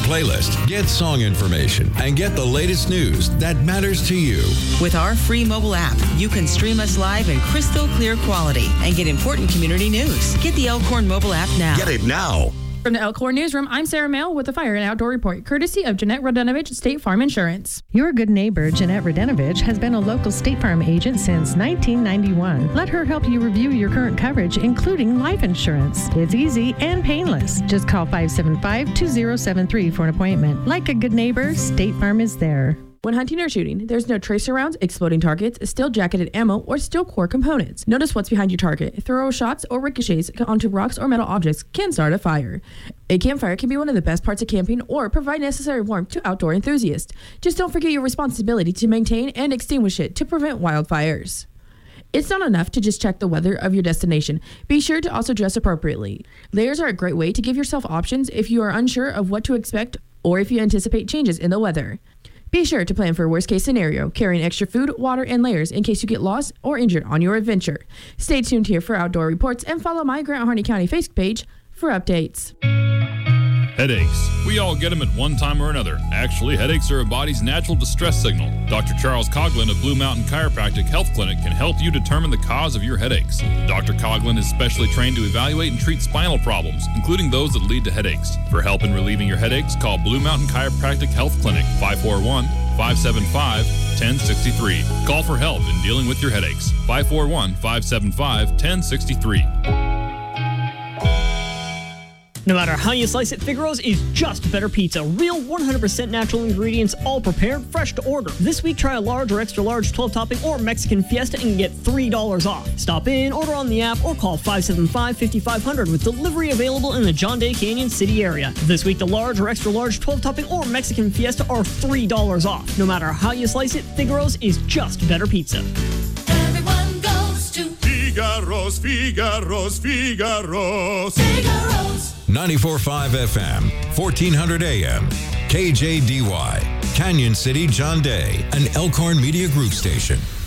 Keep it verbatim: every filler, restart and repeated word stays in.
playlist, get song information, and get the latest news that matters to you. With our free mobile app, you can stream us live in crystal clear quality and get important community news. Get the Elkhorn mobile app now. Get it now. From the Elkhorn Newsroom, I'm Sarah Mail with the Fire and Outdoor Report, courtesy of Jeanette Radenovich State Farm Insurance. Your good neighbor, Jeanette Radenovich, has been a local State Farm agent since nineteen ninety-one. Let her help you review your current coverage, including life insurance. It's easy and painless. Just call five seven five, two zero seven three for an appointment. Like a good neighbor, State Farm is there. When hunting or shooting, there's no tracer rounds, exploding targets, steel-jacketed ammo, or steel core components. Notice what's behind your target. Throw shots or ricochets onto rocks or metal objects can start a fire. A campfire can be one of the best parts of camping or provide necessary warmth to outdoor enthusiasts. Just don't forget your responsibility to maintain and extinguish it to prevent wildfires. It's not enough to just check the weather of your destination. Be sure to also dress appropriately. Layers are a great way to give yourself options if you are unsure of what to expect or if you anticipate changes in the weather. Be sure to plan for a worst-case scenario, carrying extra food, water, and layers in case you get lost or injured on your adventure. Stay tuned here for outdoor reports and follow my Grant Harney County Facebook page for updates. Headaches. We all get them at one time or another. Actually, headaches are a body's natural distress signal. Doctor Charles Coughlin of Blue Mountain Chiropractic Health Clinic can help you determine the cause of your headaches. Doctor Coughlin is specially trained to evaluate and treat spinal problems, including those that lead to headaches. For help in relieving your headaches, call Blue Mountain Chiropractic Health Clinic, five four one, five seven five, one zero six three. Call for help in dealing with your headaches. five four one, five seven five, one zero six three. No matter how you slice it, Figaro's is just better pizza. Real one hundred percent natural ingredients, all prepared, fresh to order. This week, try a large or extra large twelve-topping or Mexican Fiesta and get three dollars off. Stop in, order on the app, or call five seven five, five five zero zero with delivery available in the John Day Canyon City area. This week, the large or extra large twelve-topping or Mexican Fiesta are three dollars off. No matter how you slice it, Figaro's is just better pizza. Everyone goes to Figaro's, Figaro's, Figaro's. Figaro's. ninety-four point five F M, fourteen hundred A M, K J D Y, Canyon City, John Day, an Elkhorn Media Group station.